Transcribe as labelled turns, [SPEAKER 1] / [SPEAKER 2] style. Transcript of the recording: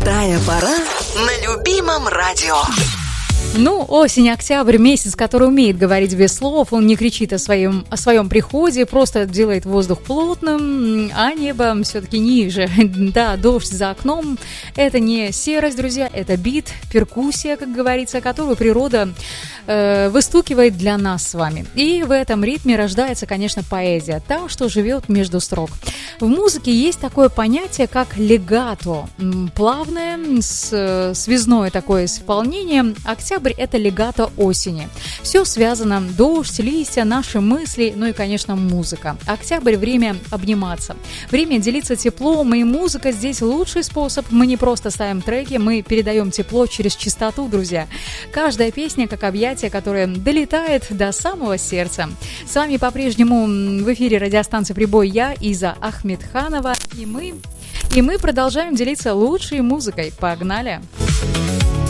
[SPEAKER 1] Золотая пора на любимом радио.
[SPEAKER 2] Ну, осень, октябрь, месяц, который умеет говорить без слов, он не кричит о своем приходе, просто делает воздух плотным, а небо все-таки ниже. Да, дождь за окном, это не серость, друзья, это бит, перкуссия, как говорится, которую природа выстукивает для нас с вами. И в этом ритме рождается, конечно, поэзия, та, что живет между строк. В музыке есть такое понятие, как легато, плавное, связное такое исполнение. Октябрь — это легато осени. Все связано: дождь, листья, наши мысли, ну и, конечно, музыка. Октябрь — время обниматься, время делиться теплом, и музыка здесь лучший способ. Мы не просто ставим треки, мы передаем тепло через чистоту, друзья. Каждая песня как объятие, которое долетает до самого сердца. С вами по-прежнему в эфире радиостанции «Прибой» я, Иза Ахмедханова, и мы продолжаем делиться лучшей музыкой. Погнали!